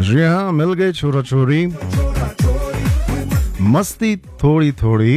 जी हाँ, मिल गए छोरा छोरी, मस्ती थोड़ी थोड़ी।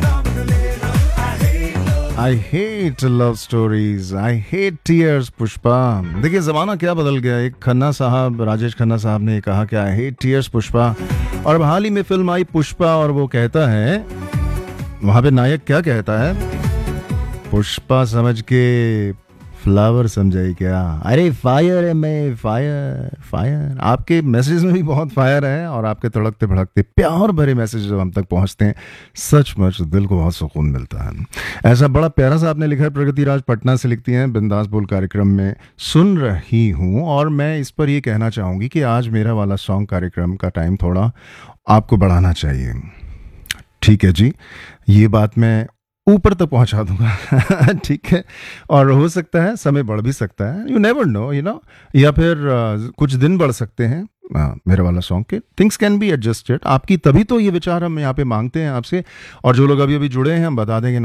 I hate love stories, I hate tears. Pushpa, देखिए जमाना क्या बदल गया। एक खन्ना साहब, राजेश खन्ना साहब ने कहा कि आई हेट टीयर्स पुष्पा, और अब हाल ही में फिल्म आई पुष्पा और वो कहता है, वहां पे नायक क्या कहता है, पुष्पा समझ के फ्लावर समझाई क्या, अरे फायर है मैं, फायर फायर। आपके मैसेज में भी बहुत फायर है और आपके तड़कते भड़कते प्यार भरे मैसेज जब हम तक पहुंचते हैं, सचमुच दिल को बहुत सुकून मिलता है। ऐसा बड़ा प्यारा सा आपने लिखा है, प्रगति राज पटना से लिखती हैं, बिंदास बोल कार्यक्रम में सुन रही हूँ और मैं इस पर ये कहना चाहूँगी कि आज मेरा वाला सॉन्ग कार्यक्रम का टाइम थोड़ा आपको बढ़ाना चाहिए। ठीक है जी, ये बात मैं ऊपर तक पहुंचा दूंगा ठीक है, और हो सकता है समय बढ़ भी सकता है, you never know, you know, या फिर कुछ दिन बढ़ सकते हैं मेरे वाला सॉन्ग के। Things can be adjusted. आपकी तभी तो ये विचार हम यहाँ पे मांगते हैं आपसे। और जो लोग अभी अभी जुड़े हैं, हम बता देंगे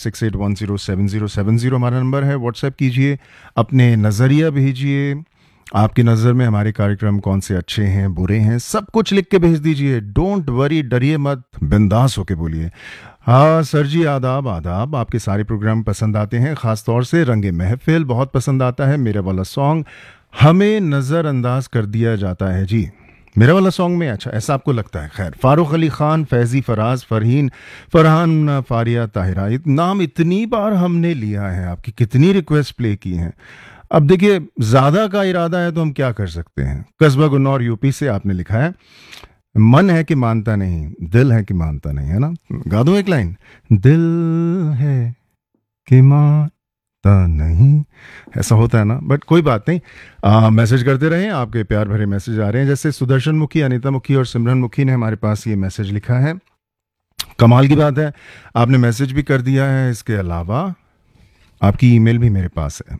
9868107070 हमारा नंबर है। व्हाट्सएप कीजिए, अपने नज़रिया भेजिए, आपकी नज़र में हमारे कार्यक्रम कौन से अच्छे हैं, बुरे हैं, सब कुछ लिख के भेज दीजिए। डोंट वरी, डरिए मत, बिंदास होके बोलिए। हाँ सर जी, आदाब आदाब। आपके सारे प्रोग्राम पसंद आते हैं, ख़ास तौर से रंगे महफिल बहुत पसंद आता है। मेरा वाला सॉन्ग हमें नज़रअंदाज कर दिया जाता है जी, मेरा वाला सॉन्ग में। अच्छा, ऐसा आपको लगता है? खैर, फारूक अली खान, फैज़ी, फराज, फरहीन, फरहान, फारिया, ताहिरा, नाम इतनी बार हमने लिया है, आपकी कितनी रिक्वेस्ट प्ले की हैं। अब देखिए, ज़्यादा का इरादा है तो हम क्या कर सकते हैं। कस्बा गुन्नौर यूपी से आपने लिखा है, मन है कि मानता नहीं, दिल है कि मानता नहीं, है ना। गा दूं एक लाइन, दिल है कि मानता नहीं, ऐसा होता है ना, बट कोई बात नहीं। मैसेज करते रहें, आपके प्यार भरे मैसेज आ रहे हैं। जैसे सुदर्शन मुखी, अनीता मुखी और सिमरन मुखी ने हमारे पास ये मैसेज लिखा है। कमाल की बात है, आपने मैसेज भी कर दिया है, इसके अलावा आपकी ईमेल भी मेरे पास है।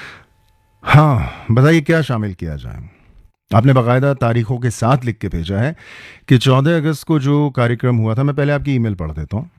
हाँ, बताइए क्या शामिल किया जाए। आपने बाकायदा तारीखों के साथ लिख के भेजा है कि 14 अगस्त को जो कार्यक्रम हुआ था, मैं पहले आपकी ईमेल पढ़ देता हूँ।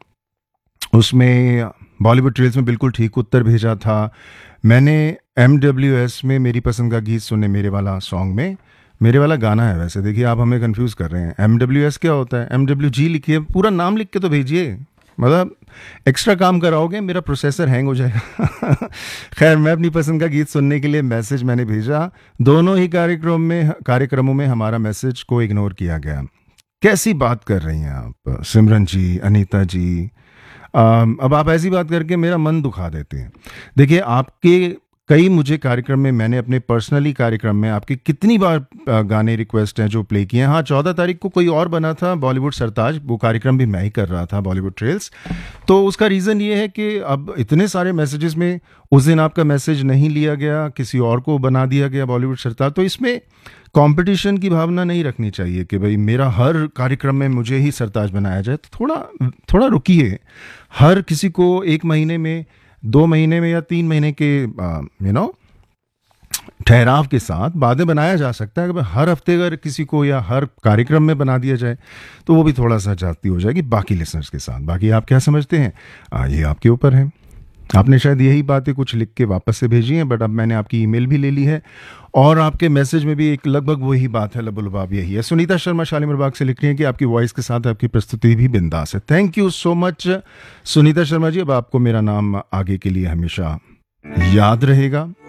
उसमें बॉलीवुड ट्रेल्स में बिल्कुल ठीक उत्तर भेजा था। मैंने MWS में मेरी पसंद का गीत सुने, मेरे वाला सॉन्ग में, मेरे वाला गाना है वैसे। देखिए, आप हमें कंफ्यूज कर रहे हैं। MWS क्या होता है? MWG लिखिए, पूरा नाम लिख के तो भेजिए, मतलब एक्स्ट्रा काम कराओगे, मेरा प्रोसेसर हैंग हो जाएगा खैर, मैं अपनी पसंद का गीत सुनने के लिए मैसेज मैंने भेजा। दोनों ही कार्यक्रमों में हमारा मैसेज को इग्नोर किया गया। कैसी बात कर रही हैं आप सिमरन जी, अनीता जी। अब आप ऐसी बात करके मेरा मन दुखा देते हैं। देखिए, आपके कई मुझे कार्यक्रम में, मैंने अपने पर्सनली कार्यक्रम में आपके कितनी बार गाने रिक्वेस्ट हैं जो प्ले किए हैं। हाँ, 14 तारीख को कोई और बना था, बॉलीवुड सरताज, वो कार्यक्रम भी मैं ही कर रहा था, बॉलीवुड ट्रेल्स। तो उसका रीज़न ये है कि अब इतने सारे मैसेजेस में उस दिन आपका मैसेज नहीं लिया गया, किसी और को बना दिया गया बॉलीवुड सरताज। तो इसमें कंपटीशन की भावना नहीं रखनी चाहिए कि भाई मेरा हर कार्यक्रम में मुझे ही सरताज बनाया जाए। तो थोड़ा रुकिए। हर किसी को 1 महीने में, 2 महीने में या 3 महीने के ठहराव के साथ बातें बनाया जा सकता है। अगर हर हफ्ते अगर किसी को या हर कार्यक्रम में बना दिया जाए तो वो भी थोड़ा सा जाती हो जाएगी बाकी लिसनर्स के साथ। बाकी आप क्या समझते हैं, ये आपके ऊपर है। आपने शायद यही बातें कुछ लिख के वापस से भेजी हैं, बट अब मैंने आपकी ईमेल भी ले ली है और आपके मैसेज में भी एक लगभग वही बात है, लबुलबाब यही है। सुनीता शर्मा शालीमार बाग से लिख रही हैं कि आपकी वॉइस के साथ आपकी प्रस्तुति भी बिंदास है। Thank you so much Sunita Sharma ji. अब आपको मेरा नाम आगे के लिए हमेशा याद रहेगा।